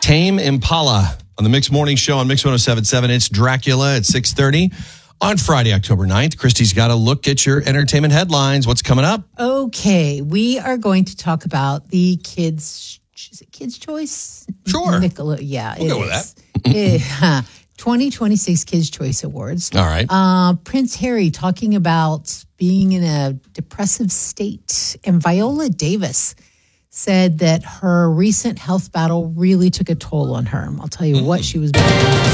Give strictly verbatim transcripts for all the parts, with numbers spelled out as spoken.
Tame Impala on the Mix Morning Show on Mix one oh seven point seven. It's Dracula at six thirty on Friday, October ninth. Christy's got a look at your entertainment headlines. What's coming up? Okay, we are going to talk about the kids, is it Kids' Choice? Sure. Nicola, yeah, We'll it go with is. that. It, uh, twenty twenty-six Kids' Choice Awards. All right. Uh, Prince Harry talking about being in a depressive state. And Viola Davis said that her recent health battle really took a toll on her. I'll tell you mm-hmm. what she was doing.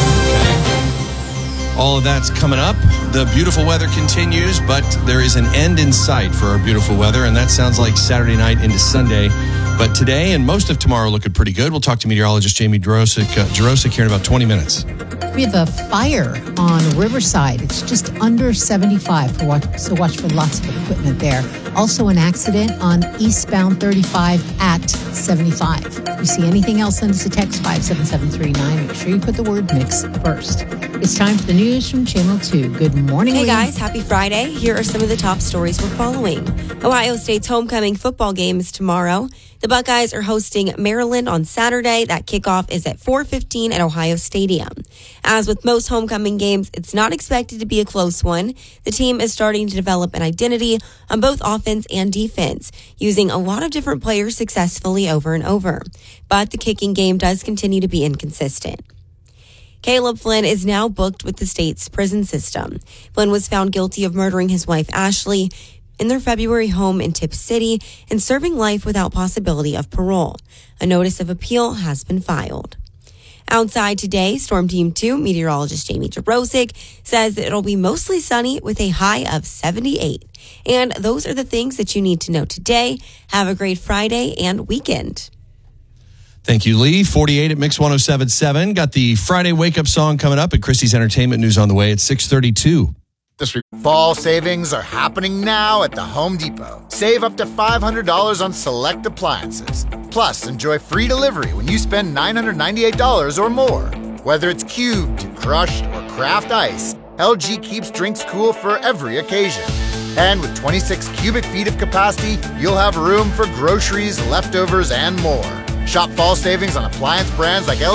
Okay. All of that's coming up. The beautiful weather continues, but there is an end in sight for our beautiful weather, and that sounds like Saturday night into Sunday. But today and most of tomorrow looking pretty good. We'll talk to meteorologist Jamie Jarosik, uh, Jarosik here in about twenty minutes. We have a fire on Riverside. It's just under seventy-five, for watch, so watch for lots of equipment there. Also an accident on eastbound thirty-five at seventy-five. If you see anything else, send us a text five seven seven three nine. Make sure you put the word mix first. It's time for the news from Channel two. Good morning. Hey Lee. guys, happy Friday. Here are some of the top stories we're following. Ohio State's homecoming football game is tomorrow. The Buckeyes are hosting Maryland on Saturday. That kickoff is at four fifteen at Ohio Stadium. As with most homecoming games, it's not expected to be a close one. The team is starting to develop an identity on both offense and defense, using a lot of different players successfully over and over. But the kicking game does continue to be inconsistent. Caleb Flynn is now booked with the state's prison system. Flynn was found guilty of murdering his wife, Ashley, in their February home in Tipp City and serving life without possibility of parole. A notice of appeal has been filed. Outside today, Storm Team two meteorologist Jamie Jarosik says that it'll be mostly sunny with a high of seventy-eight. And those are the things that you need to know today. Have a great Friday and weekend. Thank you, Lee. forty-eight at Mix one oh seven point seven. Got the Friday wake-up song coming up, and Christie's Entertainment News on the way at six thirty-two. This week, fall savings are happening now at the Home Depot. Save up to five hundred dollars on select appliances. Plus, enjoy free delivery when you spend nine hundred ninety-eight dollars or more. Whether it's cubed, crushed, or craft ice, L G keeps drinks cool for every occasion. And with twenty-six cubic feet of capacity, you'll have room for groceries, leftovers, and more. Shop fall savings on appliance brands like L G.